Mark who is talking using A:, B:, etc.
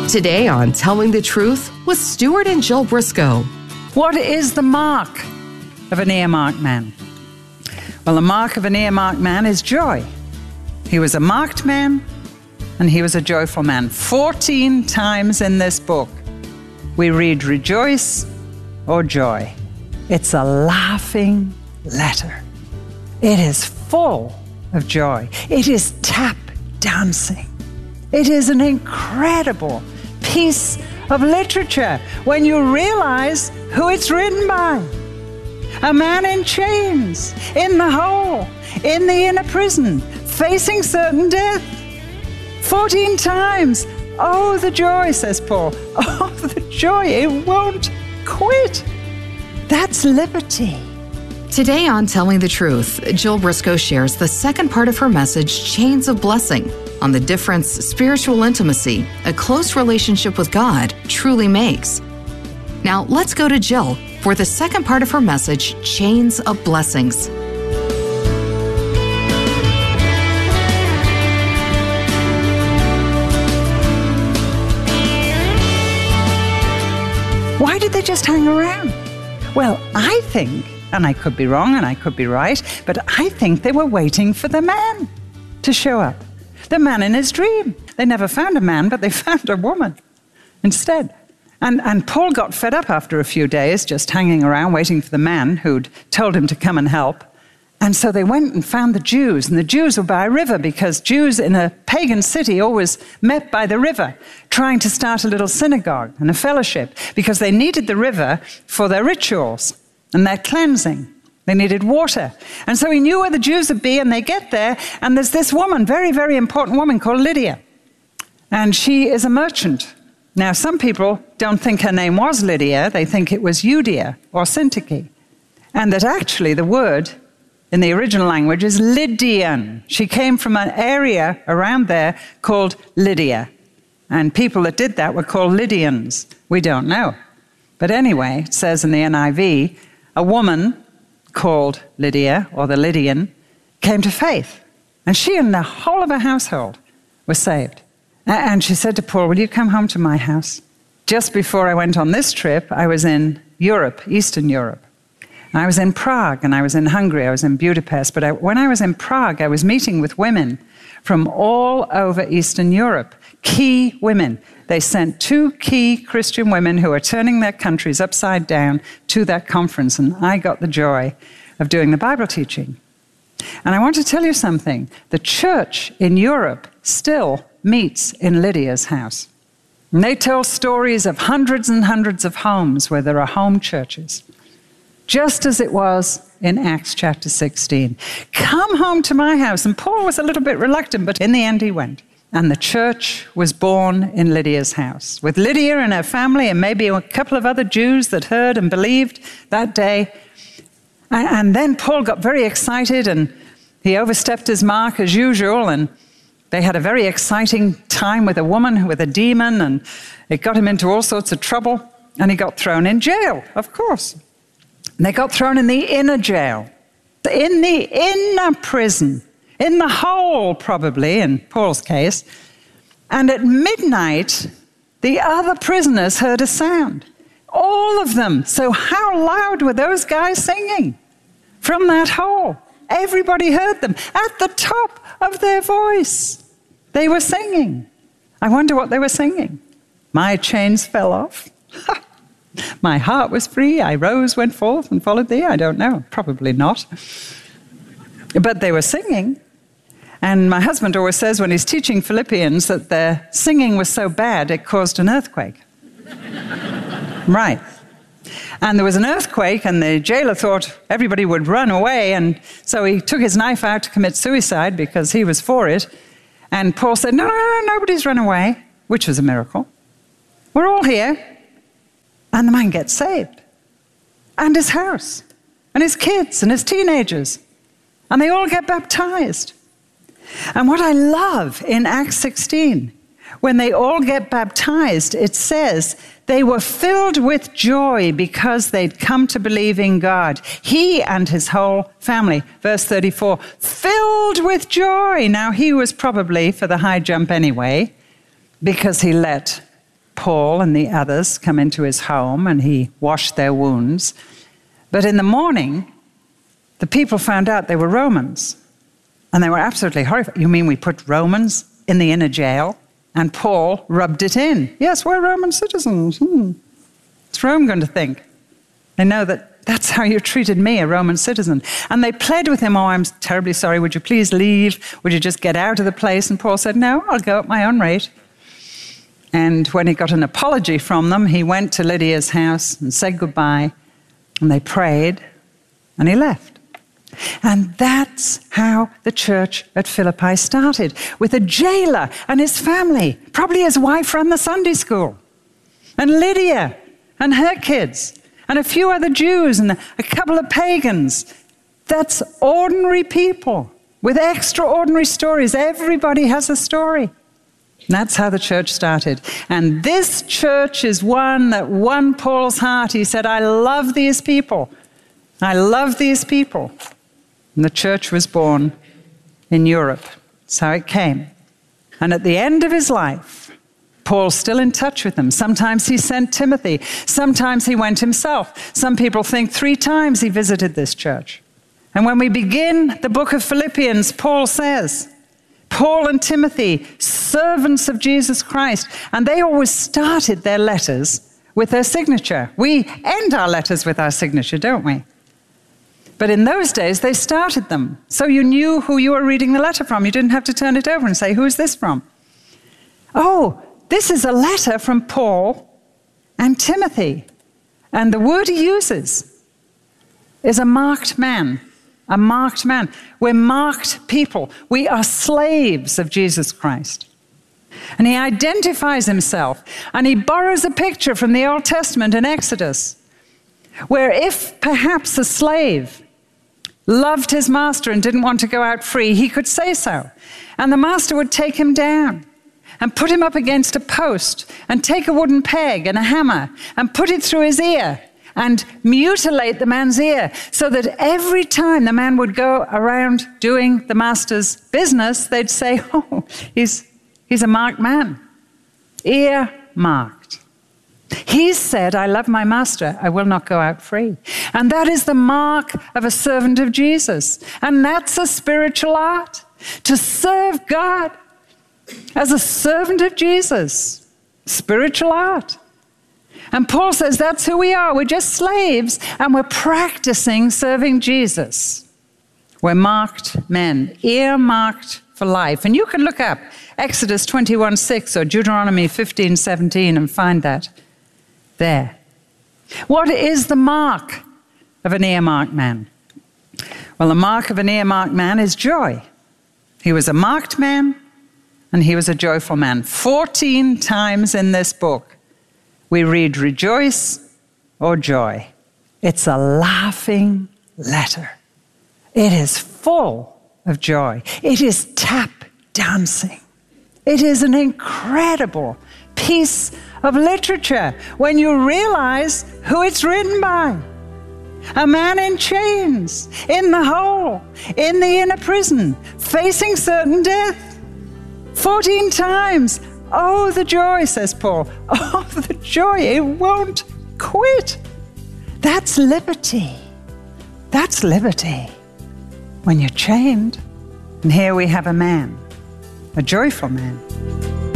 A: Today on Telling the Truth with Stuart and Jill Briscoe.
B: What is the mark of an earmarked man? Well, the mark of an earmarked man is joy. He was a marked man and he was a joyful man. 14 times in this book, we read rejoice or joy. It's a laughing letter. It is full of joy. It is tap dancing. It is an incredible piece of literature when you realize who it's written by. A man in chains, in the hole, in the inner prison, facing certain death. 14 times. Oh, the joy, says Paul. Oh, the joy. It won't quit. That's liberty.
A: Today on Telling the Truth, Jill Briscoe shares the second part of her message, Chains of Blessing, on the difference spiritual intimacy, a close relationship with God, truly makes. Now, let's go to Jill for the second part of her message, Chains of Blessings.
B: Why did they just hang around? Well, I think, and I could be wrong and I could be right, but I think they were waiting for the man to show up. The man in his dream. They never found a man, but they found a woman instead. And Paul got fed up after a few days just hanging around waiting for the man who'd told him to come and help. And so they went and found the Jews, and the Jews were by a river because Jews in a pagan city always met by the river, trying to start a little synagogue and a fellowship because they needed the river for their rituals and their cleansing. They needed water. And so he knew where the Jews would be, and they get there, and there's this woman, very, very important woman called Lydia. And she is a merchant. Now, some people don't think her name was Lydia. They think it was Euodia or Syntyche. And that actually the word in the original language is Lydian. She came from an area around there called Lydia. And people that did that were called Lydians. We don't know. But anyway, it says in the NIV, a woman called Lydia, or the Lydian, came to faith. And she and the whole of her household were saved. And she said to Paul, will you come home to my house? Just before I went on this trip, I was in Europe, Eastern Europe. I was in Prague, and I was in Hungary, I was in Budapest. But when I was in Prague, I was meeting with women from all over Eastern Europe, key women. They sent 2 key Christian women who are turning their countries upside down to that conference, and I got the joy of doing the Bible teaching. And I want to tell you something. The church in Europe still meets in Lydia's house. And they tell stories of hundreds and hundreds of homes where there are home churches, just as it was in Acts chapter 16. Come home to my house. And Paul was a little bit reluctant, but in the end he went. And the church was born in Lydia's house, with Lydia and her family and maybe a couple of other Jews that heard and believed that day. And then Paul got very excited, and he overstepped his mark as usual, and they had a very exciting time with a woman with a demon, and it got him into all sorts of trouble, and he got thrown in jail, of course. And they got thrown in the inner jail, in the inner prison, in the hole, probably, in Paul's case. And at midnight, the other prisoners heard a sound. All of them. So how loud were those guys singing from that hole? Everybody heard them at the top of their voice. They were singing. I wonder what they were singing. My chains fell off. My heart was free. I rose, went forth, and followed thee. I don't know. Probably not. But they were singing. And my husband always says when he's teaching Philippians that their singing was so bad it caused an earthquake. Right. And there was an earthquake, and the jailer thought everybody would run away, and so he took his knife out to commit suicide because he was for it. And Paul said, no, nobody's run away, which was a miracle. We're all here. And the man gets saved. And his house, and his kids, and his teenagers. And they all get baptized. And what I love in Acts 16, when they all get baptized, it says they were filled with joy because they'd come to believe in God. He and his whole family, verse 34, filled with joy. Now, he was probably for the high jump anyway, because he let Paul and the others come into his home and he washed their wounds. But in the morning, the people found out they were Romans. And they were absolutely horrified. You mean we put Romans in the inner jail? And Paul rubbed it in. Yes, we're Roman citizens. What's Rome going to think? They know that that's how you treated me, a Roman citizen. And they pled with him, oh, I'm terribly sorry. Would you please leave? Would you just get out of the place? And Paul said, no, I'll go at my own rate. And when he got an apology from them, he went to Lydia's house and said goodbye. And they prayed, and he left. And that's how the church at Philippi started, with a jailer and his family. Probably his wife ran the Sunday school. And Lydia and her kids. And a few other Jews and a couple of pagans. That's ordinary people with extraordinary stories. Everybody has a story. And that's how the church started. And this church is one that won Paul's heart. He said, I love these people. I love these people. And the church was born in Europe. That's how it came. And at the end of his life, Paul's still in touch with them. Sometimes he sent Timothy. Sometimes he went himself. Some people think 3 times he visited this church. And when we begin the book of Philippians, Paul says, Paul and Timothy, servants of Jesus Christ. And they always started their letters with their signature. We end our letters with our signature, don't we? But in those days, they started them. So you knew who you were reading the letter from. You didn't have to turn it over and say, who is this from? Oh, this is a letter from Paul and Timothy. And the word he uses is a marked man. A marked man. We're marked people. We are slaves of Jesus Christ. And he identifies himself. And he borrows a picture from the Old Testament in Exodus, where if perhaps a slave loved his master and didn't want to go out free, he could say so. And the master would take him down and put him up against a post and take a wooden peg and a hammer and put it through his ear and mutilate the man's ear so that every time the man would go around doing the master's business, they'd say, oh, he's a marked man. Ear marked. He said, I love my master, I will not go out free. And that is the mark of a servant of Jesus. And that's a spiritual art, to serve God as a servant of Jesus. Spiritual art. And Paul says that's who we are. We're just slaves, and we're practicing serving Jesus. We're marked men, earmarked for life. And you can look up Exodus 21:6 or Deuteronomy 15:17 and find that there. What is the mark of an earmarked man? Well, the mark of an earmarked man is joy. He was a marked man, and he was a joyful man. 14 times in this book, we read rejoice or joy. It's a laughing letter. It is full of joy. It is tap dancing. It is an incredible piece of literature when you realize who it's written by. A man in chains, in the hole, in the inner prison, facing certain death. 14 times. Oh, the joy, says Paul. Oh, the joy. It won't quit. That's liberty. That's liberty. When you're chained. And here we have a man, a joyful man.